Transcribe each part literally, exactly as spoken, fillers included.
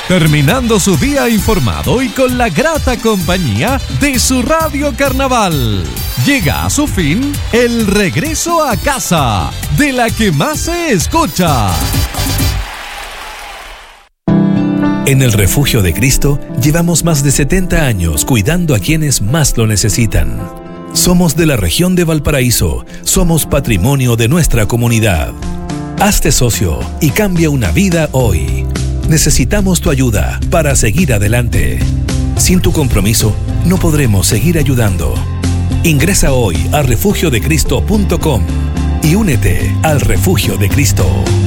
terminando su día informado y con la grata compañía de su Radio Carnaval. Llega a su fin el regreso a casa, de la que más se escucha. En el Refugio de Cristo llevamos más de setenta años cuidando a quienes más lo necesitan. Somos de la región de Valparaíso, somos patrimonio de nuestra comunidad. Hazte socio y cambia una vida hoy. Necesitamos tu ayuda para seguir adelante. Sin tu compromiso, no podremos seguir ayudando. Ingresa hoy a refugio de cristo punto com y únete al Refugio de Cristo.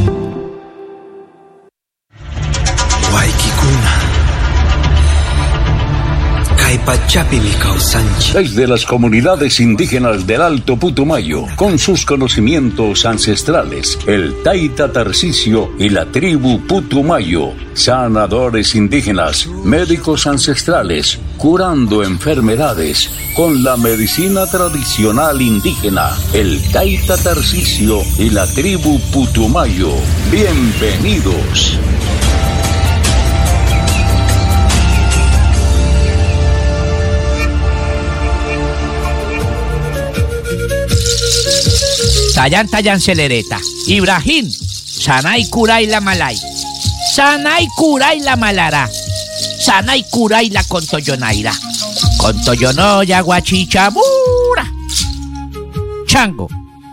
Desde las comunidades indígenas del Alto Putumayo, con sus conocimientos ancestrales, el Taita Tarcisio y la tribu Putumayo, sanadores indígenas, médicos ancestrales, curando enfermedades con la medicina tradicional indígena, el Taita Tarcisio y la tribu Putumayo. Bienvenidos. Tayan tayan celereta. Ibrahim, sanay kuray la malay. Sanay kuray la malara. Sanay kuray la contoyonaira. Contoyonoya guachichabura. Chango.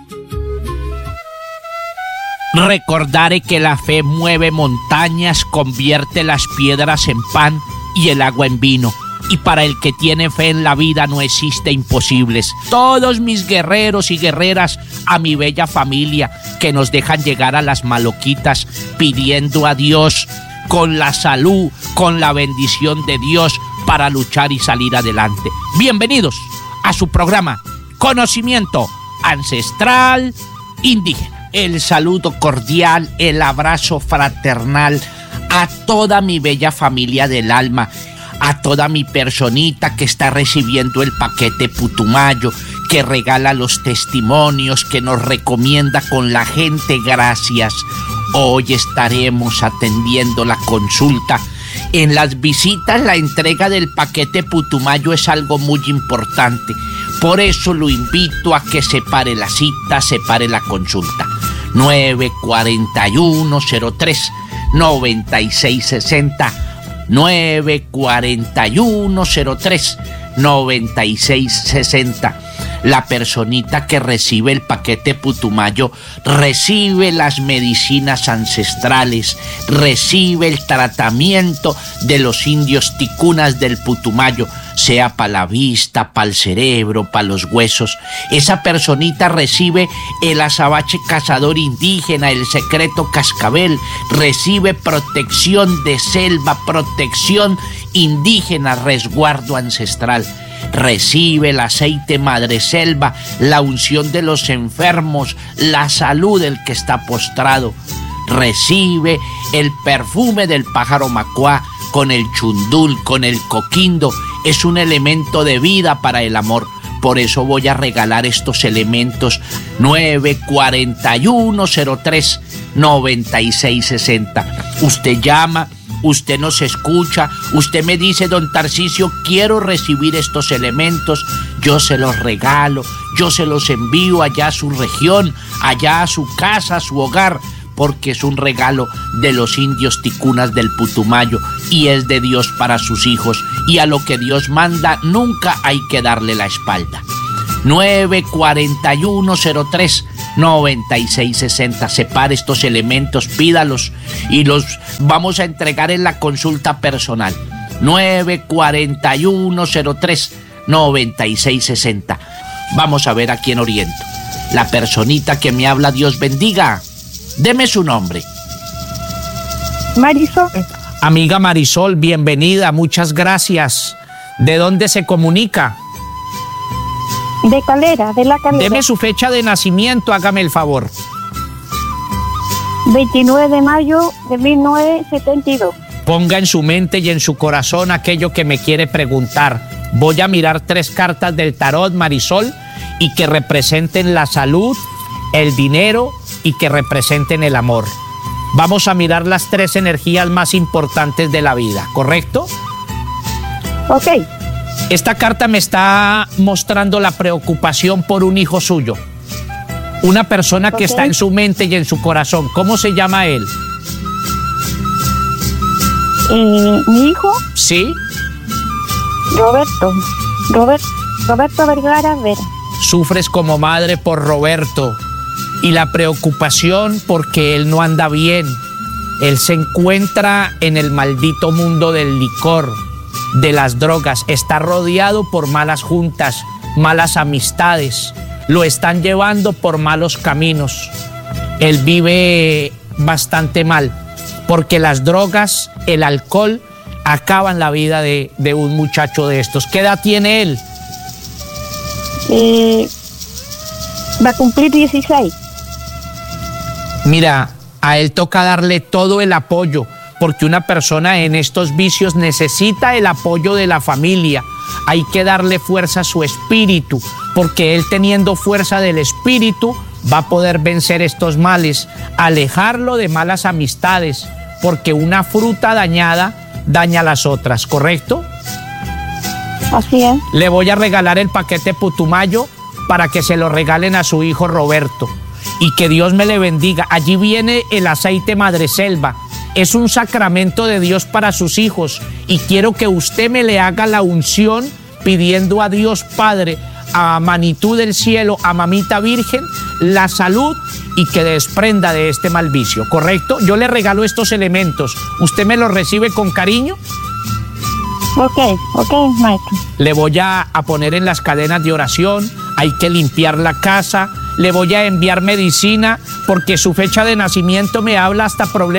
Recordaré que la fe mueve montañas, convierte las piedras en pan y el agua en vino. Y para el que tiene fe en la vida no existe imposibles. Todos mis guerreros y guerreras, a mi bella familia, que nos dejan llegar a las maloquitas pidiendo a Dios con la salud, con la bendición de Dios para luchar y salir adelante. Bienvenidos a su programa Conocimiento Ancestral Indígena. El saludo cordial, el abrazo fraternal a toda mi bella familia del alma, a toda mi personita que está recibiendo el paquete Putumayo, que regala los testimonios, que nos recomienda con la gente. Gracias. Hoy estaremos atendiendo la consulta. En las visitas, la entrega del paquete Putumayo es algo muy importante. Por eso lo invito a que separe la cita, separe la consulta. nueve cuatro uno cero tres nueve seis seis cero. nueve cuatro uno cero tres nueve seis seis cero. La personita que recibe el paquete Putumayo recibe las medicinas ancestrales, recibe el tratamiento de los indios ticunas del Putumayo, sea para la vista, para el cerebro, para los huesos. Esa personita recibe el azabache cazador indígena, el secreto cascabel, recibe protección de selva, protección indígena, resguardo ancestral. Recibe el aceite madre selva, la unción de los enfermos, la salud del que está postrado. Recibe el perfume del pájaro macuá con el chundul, con el coquindo. Es un elemento de vida para el amor. Por eso voy a regalar estos elementos. nueve cuatro uno cero tres nueve seis seis cero. Usted llama, usted nos escucha, usted me dice: don Tarcisio, quiero recibir estos elementos, yo se los regalo, yo se los envío allá a su región, allá a su casa, a su hogar, porque es un regalo de los indios ticunas del Putumayo y es de Dios para sus hijos, y a lo que Dios manda nunca hay que darle la espalda. nueve cuatro uno cero tres nueve seis seis cero. Separe estos elementos, pídalos y los vamos a entregar en la consulta personal. nueve cuatro uno cero tres nueve seis seis cero. Vamos a ver a quién oriento. La personita que me habla, Dios bendiga. Deme su nombre. Marisol. Amiga Marisol, bienvenida, muchas gracias. ¿De dónde se comunica? De Calera, de la Calera. Deme su fecha de nacimiento, hágame el favor. veintinueve de mayo de mil novecientos setenta y dos. Ponga en su mente y en su corazón aquello que me quiere preguntar. Voy a mirar tres cartas del tarot, Marisol, y que representen la salud, el dinero y que representen el amor. Vamos a mirar las tres energías más importantes de la vida, ¿correcto? Ok. Esta carta me está mostrando la preocupación por un hijo suyo. Una persona que Ok. está en su mente y en su corazón. ¿Cómo se llama él? Eh, mi hijo, ¿Sí? Roberto. Robert, Roberto Vergara Vera. Sufres como madre por Roberto y la preocupación porque él no anda bien. Él se encuentra en el maldito mundo del licor, de las drogas. Está rodeado por malas juntas, malas amistades. Lo están llevando por malos caminos. Él vive bastante mal porque las drogas, el alcohol, acaban la vida de, de un muchacho de estos. ¿Qué edad tiene él? Eh, va a cumplir dieciséis. Mira, a él toca darle todo el apoyo, porque una persona en estos vicios necesita el apoyo de la familia. Hay que darle fuerza a su espíritu, porque él, teniendo fuerza del espíritu, va a poder vencer estos males, alejarlo de malas amistades, porque una fruta dañada daña a las otras, ¿correcto? Así es. Le voy a regalar el paquete Putumayo para que se lo regalen a su hijo Roberto. Y que Dios me le bendiga. Allí viene el aceite Madreselva. Es un sacramento de Dios para sus hijos. Y quiero que usted me le haga la unción pidiendo a Dios Padre, a Manitú del cielo, a Mamita Virgen, la salud y que desprenda de este mal vicio, ¿correcto? Yo le regalo estos elementos. ¿Usted me los recibe con cariño? Ok, ok, maestro. Le voy a, a poner en las cadenas de oración. Hay que limpiar la casa. Le voy a enviar medicina porque su fecha de nacimiento me habla hasta problemas